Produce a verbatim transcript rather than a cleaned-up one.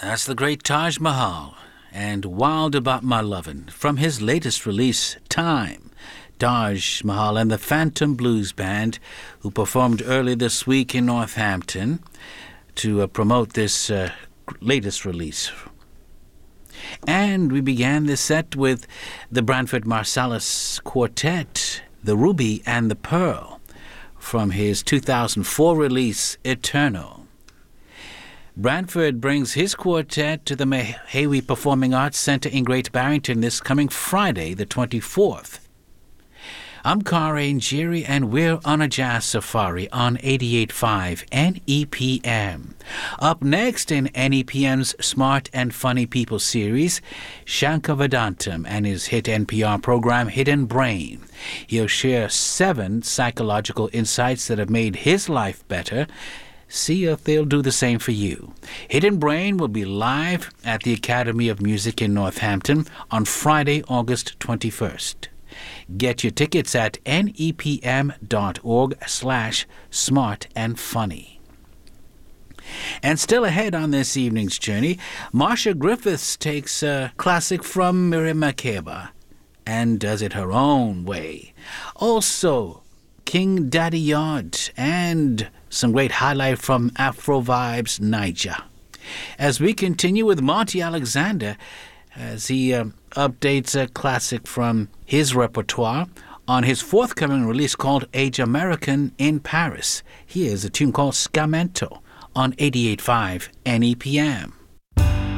That's the great Taj Mahal and Wild About My Lovin' from his latest release, Time. Taj Mahal and the Phantom Blues Band, who performed early this week in Northampton to uh, promote this uh, latest release. And we began this set with the Branford Marsalis Quartet, The Ruby and the Pearl, from his two thousand four release, Eternal. Branford brings his quartet to the Mahawi Performing Arts Center in Great Barrington this coming Friday, the twenty-fourth. I'm Kari Njeri, and we're on a jazz safari on eighty-eight point five N E P M. Up next in N E P M's Smart and Funny People series, Shankar Vedantam and his hit N P R program Hidden Brain. He'll share seven psychological insights that have made his life better. See if they'll do the same for you. Hidden Brain will be live at the Academy of Music in Northampton on Friday, August twenty-first. Get your tickets at nepm.org slash smart and funny. And still ahead on this evening's journey, Marcia Griffiths takes a classic from Miriam Makeba and does it her own way. Also, King Daddy Yard and some great highlight from Afro Vibes Niger. As we continue with Monty Alexander, as he uh, updates a classic from his repertoire on his forthcoming release called Age American in Paris. Here's a tune called Scamento on eighty-eight point five N E P M.